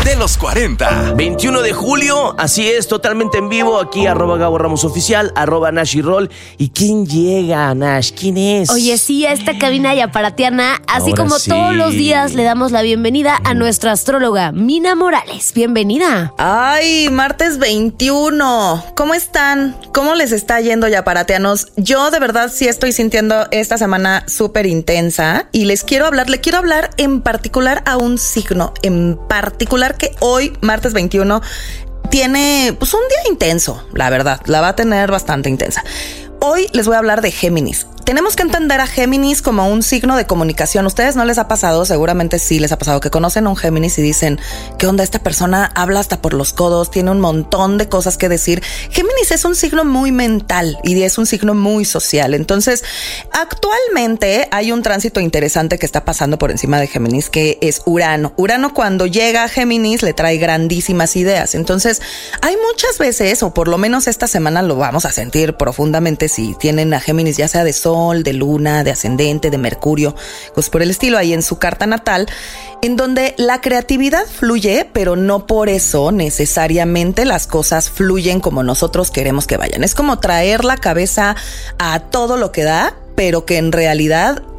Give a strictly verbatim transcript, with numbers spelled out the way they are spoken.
de los cuarenta. veintiuno de julio, así es, totalmente en vivo. Aquí, arroba Gabo Ramos Oficial, arroba Nash y Roll. ¿Y quién llega, Nash? ¿Quién es? Oye, sí, a esta cabina yaparatiana, así Ahora como sí. todos los días le damos la bienvenida a nuestra astróloga, Mina Morales. Bienvenida. Ay, martes veintiuno. ¿Cómo están? ¿Cómo les está yendo, yaparatianos? Yo de verdad sí estoy sintiendo esta semana súper intensa y les quiero hablar, le quiero hablar en particular a un signo, en particular que hoy, martes veintiuno, tiene pues un día intenso, la verdad, la va a tener bastante intensa. Hoy les voy a hablar de Géminis. Tenemos que entender a Géminis como un signo de comunicación. ¿Ustedes no les ha pasado? Seguramente sí les ha pasado que conocen a un Géminis y dicen, ¿qué onda? Esta persona habla hasta por los codos, tiene un montón de cosas que decir. Géminis es un signo muy mental y es un signo muy social. Entonces, actualmente hay un tránsito interesante que está pasando por encima de Géminis, que es Urano. Urano, cuando llega a Géminis, le trae grandísimas ideas. Entonces, hay muchas veces, o por lo menos esta semana lo vamos a sentir profundamente si tienen a Géminis, ya sea de Sol, de Luna, de Ascendente, de Mercurio, pues por el estilo ahí en su carta natal, en donde la creatividad fluye, pero no por eso necesariamente las cosas fluyen como nosotros queremos que vayan. Es como traer la cabeza a todo lo que da, pero que en realidad